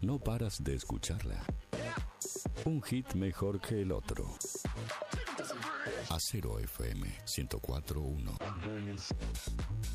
no paras de escucharla. Un hit mejor que el otro. Acero FM 104.1.